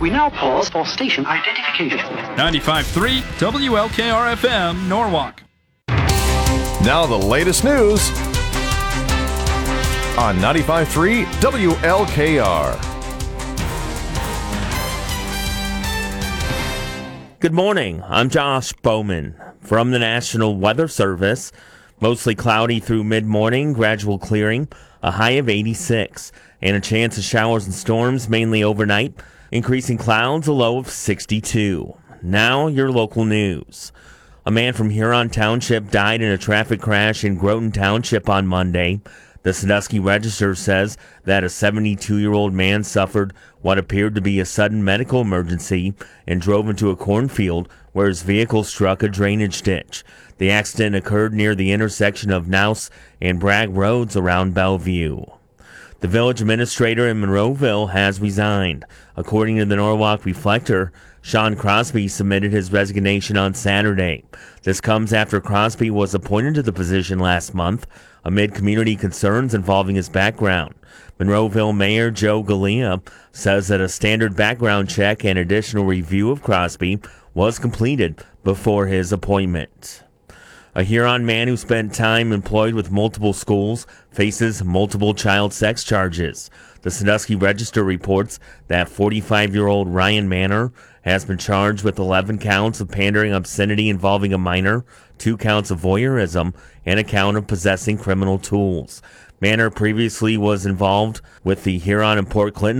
We now pause for station identification. 95.3 WLKR-FM, Norwalk. Now the latest news on 95.3 WLKR. Good morning. I'm Josh Bowman from the National Weather Service. Mostly cloudy through mid-morning, gradual clearing, a high of 86, and a chance of showers and storms mainly overnight, increasing clouds, a low of 62. Now your local news. A man from Huron Township died in a traffic crash in Groton Township on Monday. The Sandusky Register says that a 72-year-old man suffered what appeared to be a sudden medical emergency and drove into a cornfield where his vehicle struck a drainage ditch. The accident occurred near the intersection of Nouse and Bragg Roads around Bellevue. The village administrator in Monroeville has resigned. According to the Norwalk Reflector, Sean Crosby submitted his resignation on Saturday. This comes after Crosby was appointed to the position last month amid community concerns involving his background. Monroeville Mayor Joe Galea says that a standard background check and additional review of Crosby was completed before his appointment. A Huron man who spent time employed with multiple schools faces multiple child sex charges. The Sandusky Register reports that 45-year-old Ryan Manor has been charged with 11 counts of pandering obscenity involving a minor, 2 counts of voyeurism, and a count of possessing criminal tools. Manor previously was involved with the Huron and Port Clinton